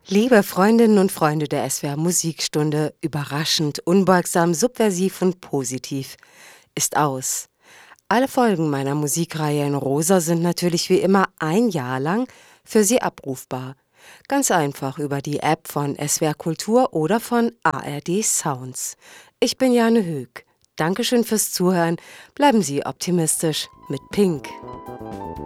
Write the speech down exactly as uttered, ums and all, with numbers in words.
Liebe Freundinnen und Freunde der S W R Musikstunde, überraschend, unbeugsam, subversiv und positiv, ist aus. Alle Folgen meiner Musikreihe in Rosa sind natürlich wie immer ein Jahr lang für Sie abrufbar. Ganz einfach über die App von S W R Kultur oder von A R D Sounds. Ich bin Jane Höck. Dankeschön fürs Zuhören. Bleiben Sie optimistisch mit Pink.